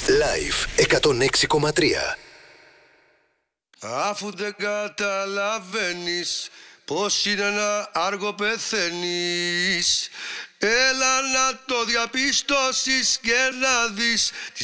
Live 106,3. Αφού δεν καταλαβαίνεις πως είναι να άργο πεθαίνεις, έλα να το διαπιστώσεις και να δεις τη